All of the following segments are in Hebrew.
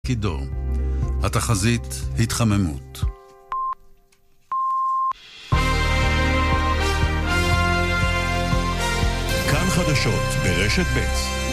קידו. התחזית התחממות. כאן חדשות ברשת ב'.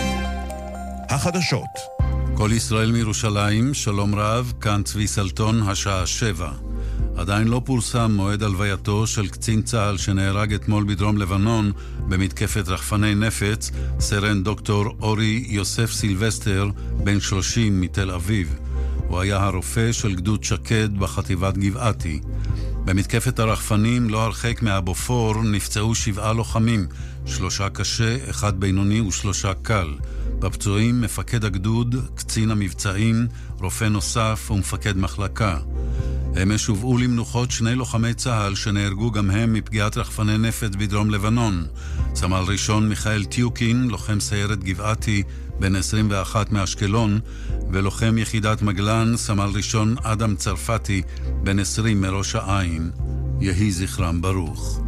החדשות. כל ישראל מירושלים, שלום רב, כאן צבי סלטון, השעה 7. עדיין לא פורסם מועד הלווייתו של קצין צה"ל שנהרג אתמול בדרום לבנון במתקפת רחפני נפץ, סרן דוקטור אורי יוסף סילבסטר, בן 30 מתל אביב. הוא היה הרופא של גדוד שקד בחטיבת גבעתי. במתקפת הרחפנים לא הרחק מהבופור נפצעו 7 לוחמים, 3 קשה, 1 בינוני ו3 קל. בפצועים מפקד הגדוד, קצין המבצעים, רופא נוסף ומפקד מחלקה. אמש הובאו למנוחות 2 לוחמי צה"ל שנהרגו גם הם מפגיעת רחפני נפץ בדרום לבנון. סמל ראשון מיכאל טיוקין, לוחם סיירת גבעתי, בן 21 מאשקלון, ולוחם יחידת מגלן, סמל ראשון אדם צרפתי, בן 20 מראש העין. יהי זכרם ברוך.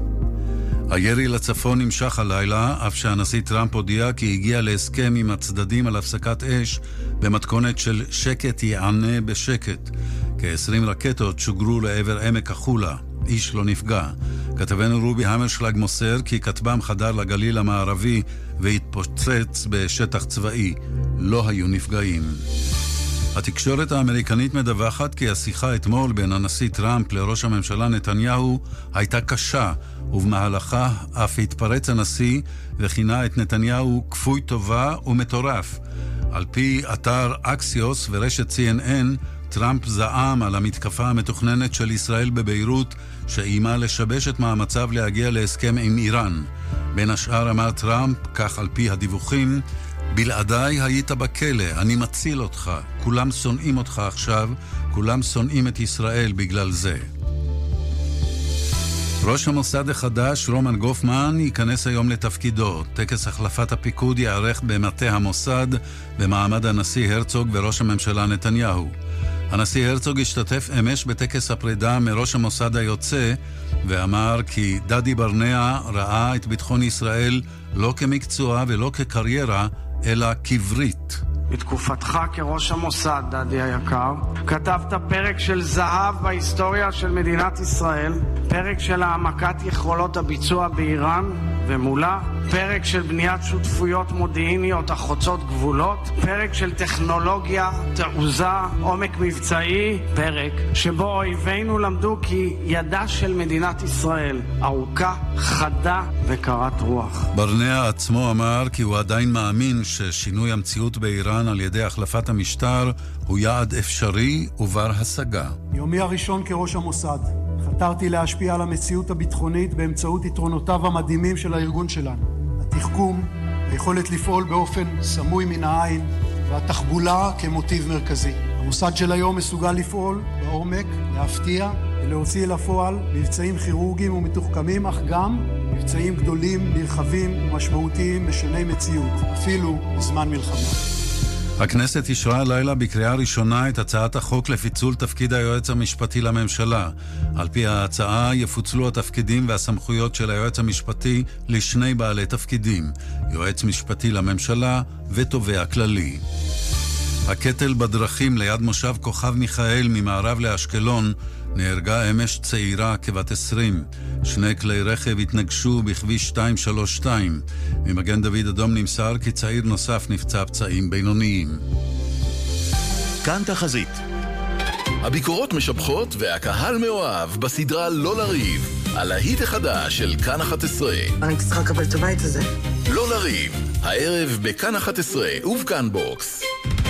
הירי לצפון נמשך הלילה, אף שהנשיא טראמפ הודיע כי הגיע להסכם עם הצדדים על הפסקת אש במתכונת של שקט יענה בשקט. כ-20 רקטות שוגרו לעבר עמק החולה. איש לא נפגע. כתבנו רובי המרשלג מוסר כי כטב"ם חדר לגליל המערבי והתפוצץ בשטח צבאי. לא היו נפגעים. התקשורת האמריקנית מדווחת כי השיחה אתמול בין הנשיא טראמפ לראש הממשלה נתניהו הייתה קשה, ובמהלכה אף התפרץ הנשיא וכינה את נתניהו כפוי טובה ומטורף. על פי אתר אקסיוס ורשת CNN, טראמפ זעם על המתקפה המתוכננת של ישראל בביירות שאיימה לשבש את מאמציו להגיע להסכם עם איראן. בין השאר אמר טראמפ, כך על פי הדיווחים, בלעדיי היית בכלא, אני מציל אותך, כולם שונאים אותך עכשיו, כולם שונאים את ישראל בגלל זה. ראש המוסד החדש, רומן גופמן, ייכנס היום לתפקידו. טקס החלפת הפיקוד יערך במטה המוסד במעמד הנשיא הרצוג וראש הממשלה נתניהו. הנשיא הרצוג השתתף אמש בטקס הפרידה מראש המוסד היוצא ואמר כי דדי ברנע ראה את ביטחון ישראל לא כמקצוע ולא כקריירה, אלא כברית. בתקופתך כראש המוסד, דדי היקר, כתבת פרק של זהב בהיסטוריה של מדינת ישראל, פרק של העמקת יכולות הביצוע באיראן ומולה, פרק של בניית שותפויות מודיעיניות החוצות גבולות, פרק של טכנולוגיה, תעוזה, עומק מבצעי, פרק שבו אויבינו למדו כי ידה של מדינת ישראל ארוכה, חדה וקרת רוח. ברנע עצמו אמר כי הוא עדיין מאמין ששינוי המציאות באיראן על ידי החלפת המשטר הוא יעד אפשרי ובר השגה. יומי הראשון כראש המוסד חתרתי להשפיע על המציאות הביטחונית באמצעות יתרונותיו המדהימים של הארגון שלנו. התחכום, היכולת לפעול באופן סמוי מן העין והתחבולה כמוטיב מרכזי. המוסד של היום מסוגל לפעול בעומק, להפתיע ולהוציא אל הפועל מבצעים כירורגיים ומתוחכמים, אך גם מבצעים גדולים, נרחבים ומשמעותיים משני מציאות, אפילו בזמן מלחמה. הכנסת אישרה הלילה בקריאה ראשונה את הצעת החוק לפיצול תפקיד היועץ המשפטי לממשלה. על פי ההצעה יפוצלו התפקידים והסמכויות של היועץ המשפטי לשני בעלי תפקידים, יועץ משפטי לממשלה ותובע כללי. הקטל בדרכים ליד מושב כוכב מיכאל ממערב לאשקלון נהרגה אמש צעירה כבת 20. 2 כלי רכב התנגשו בכביש 232. ממגן דוד אדום נמסר כי צעיר נוסף נפצע פצעים בינוניים. כאן תחזית. הביקורות משבחות והקהל מאוהב בסדרה לא לריב, על להיט החדש של כאן 11. אני צריכה לקבל את הבית הזה. לא לריב, הערב בכאן 11 ובכאן בוקס.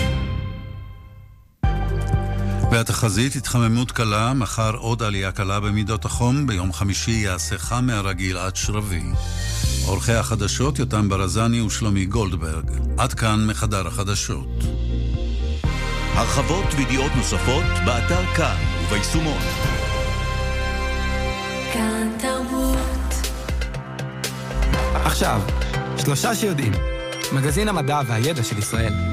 והתחזית התחממות קלה, מחר עוד עלייה קלה במידות החום, ביום חמישי יעשה חם מהרגיל עד שרבי. עורכי החדשות יותם ברזני ושלומי גולדברג. עד כאן מחדר החדשות. הרחבות וידיעות נוספות באתר כאן וביישומון. כאן תרבות. עכשיו, 3 שיודעים. מגזין המדע והידע של ישראל.